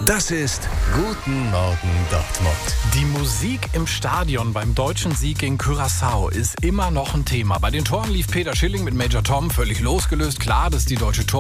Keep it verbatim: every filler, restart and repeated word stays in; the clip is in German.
Das ist Guten Morgen Dortmund. Die Musik im Stadion beim deutschen Sieg gegen Curaçao ist immer noch ein Thema. Bei den Toren lief Peter Schilling mit Major Tom völlig losgelöst. Klar, dass die deutsche Tor